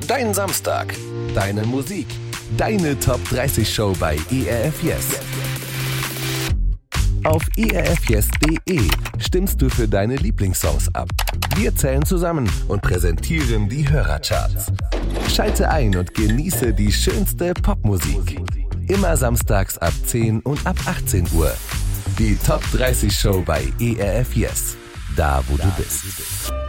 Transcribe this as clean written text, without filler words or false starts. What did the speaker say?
Dein Samstag, deine Musik, deine Top 30 Show bei ERF Yes. Auf erfyes.de stimmst du für deine Lieblingssongs ab. Wir zählen zusammen und präsentieren die Hörercharts. Schalte ein und genieße die schönste Popmusik. Immer samstags ab 10 und ab 18 Uhr. Die Top 30 Show bei ERF Yes. Da, wo du bist.